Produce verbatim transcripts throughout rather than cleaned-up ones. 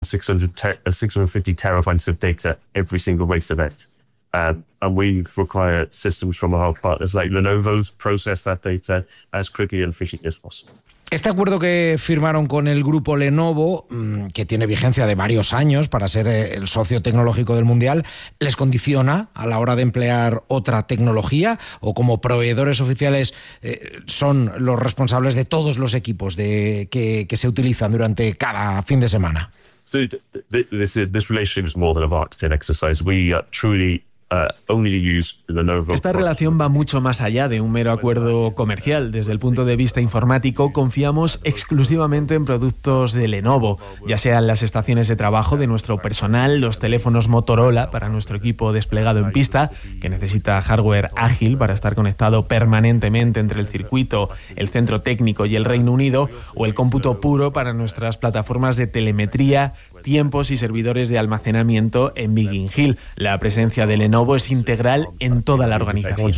six hundred, six hundred fifty terabytes of data every single race event. Um, and we require systems from our partners like Lenovo to process that data as quickly and efficiently as possible. Este acuerdo que firmaron con el grupo Lenovo, que tiene vigencia de varios años para ser el socio tecnológico del Mundial, ¿les condiciona a la hora de emplear otra tecnología? ¿O como proveedores oficiales eh, son los responsables de todos los equipos de, que, que se utilizan durante cada fin de semana? So this, this relationship is more than a marketing exercise. We uh, truly Uh, only use Lenovo. Esta relación va mucho más allá de un mero acuerdo comercial. Desde el punto de vista informático, confiamos exclusivamente en productos de Lenovo, ya sean las estaciones de trabajo de nuestro personal, los teléfonos Motorola para nuestro equipo desplegado en pista, que necesita hardware ágil para estar conectado permanentemente entre el circuito, el centro técnico y el Reino Unido, o el cómputo puro para nuestras plataformas de telemetría, tiempos y servidores de almacenamiento en Biggin Hill. La presencia de Lenovo es integral en toda la organización.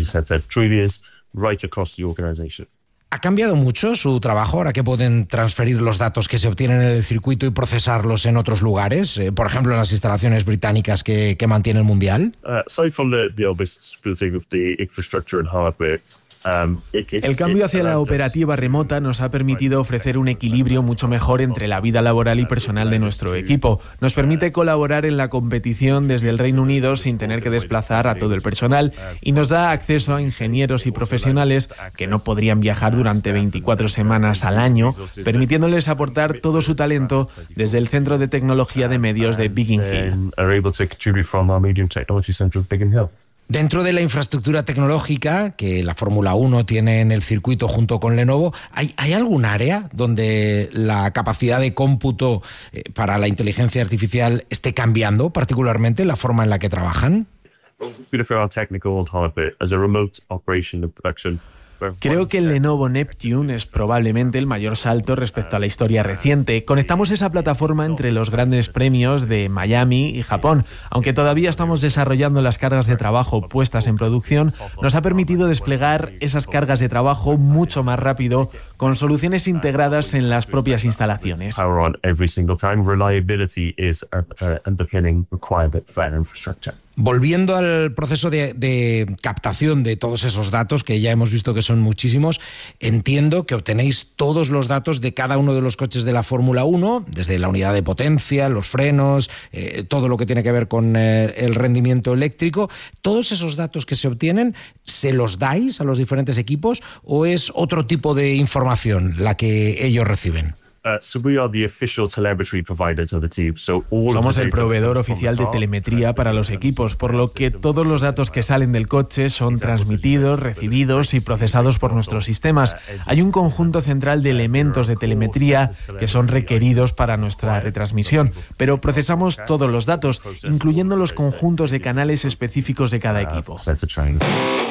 ¿Ha cambiado mucho su trabajo ahora que pueden transferir los datos que se obtienen en el circuito y procesarlos en otros lugares? Eh, por ejemplo, en las instalaciones británicas que, que mantiene el Mundial. Uh, aside from the, the obvious thing of the infrastructure and hardware. El cambio hacia la operativa remota nos ha permitido ofrecer un equilibrio mucho mejor entre la vida laboral y personal de nuestro equipo. Nos permite colaborar en la competición desde el Reino Unido sin tener que desplazar a todo el personal y nos da acceso a ingenieros y profesionales que no podrían viajar durante veinticuatro semanas al año, permitiéndoles aportar todo su talento desde el Centro de Tecnología de Medios de Biggin Hill. Dentro de la infraestructura tecnológica que la Fórmula uno tiene en el circuito junto con Lenovo, ¿hay, ¿hay algún área donde la capacidad de cómputo eh, para la inteligencia artificial esté cambiando particularmente la forma en la que trabajan? Creo que el Lenovo Neptune es probablemente el mayor salto respecto a la historia reciente. Conectamos esa plataforma entre los grandes premios de Miami y Japón. Aunque todavía estamos desarrollando las cargas de trabajo puestas en producción, nos ha permitido desplegar esas cargas de trabajo mucho más rápido con soluciones integradas en las propias instalaciones. Volviendo al proceso de, de captación de todos esos datos, que ya hemos visto que son muchísimos, entiendo que obtenéis todos los datos de cada uno de los coches de la Fórmula uno, desde la unidad de potencia, los frenos, eh, todo lo que tiene que ver con eh, el rendimiento eléctrico. ¿Todos esos datos que se obtienen, se los dais a los diferentes equipos o es otro tipo de información la que ellos reciben? Uh, so we are the official telemetry provider to the team. So all Somos el proveedor oficial de telemetría para los equipos, por lo que todos los datos que salen del coche son transmitidos, recibidos y procesados por nuestros sistemas. Hay un conjunto central de elementos de telemetría que son requeridos para nuestra retransmisión, pero procesamos todos los datos, incluyendo los conjuntos de canales específicos de cada equipo.